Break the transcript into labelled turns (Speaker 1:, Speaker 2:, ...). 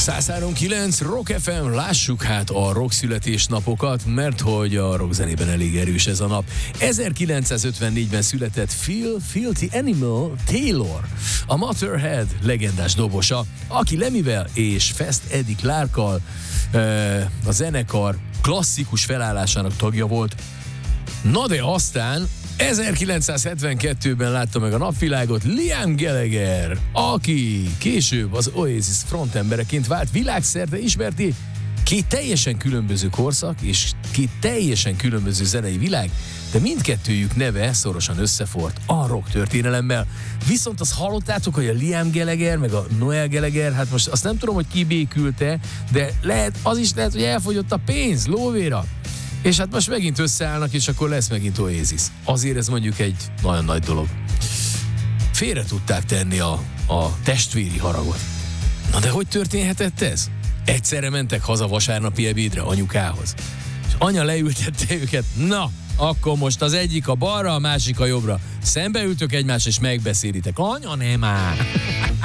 Speaker 1: 103.9 Rock FM, lássuk hát a rock születésnapokat, mert hogy a rock zenében elég erős ez a nap. 1954-ben született Phil Filthy Animal Taylor, a Motorhead legendás dobosa, aki Lemmyvel és Fast Eddie Clarkkal a zenekar klasszikus felállásának tagja volt. Na de aztán 1972-ben látta meg a napvilágot Liam Gallagher, aki később az Oasis frontembereként vált világszerte ismerté. Két teljesen különböző korszak és két teljesen különböző zenei világ, de mindkettőjük neve szorosan összefort a rock történelemmel. Viszont azt hallottátok, hogy a Liam Gallagher meg a Noel Gallagher, hát most azt nem tudom, hogy kibékülte, de az is lehet, hogy elfogyott a pénz, lóvéra. És hát most megint összeállnak, és akkor lesz megint Oasis. Azért ez mondjuk egy nagyon nagy dolog. Félre tudták tenni a testvéri haragot. Na de hogy történhetett ez? Egyszerre mentek haza vasárnapi ebédre anyukához. És anya leültette őket, na, akkor most az egyik a balra, a másik a jobbra. Szembeültök egymást, és megbeszélitek. Anya, nem már!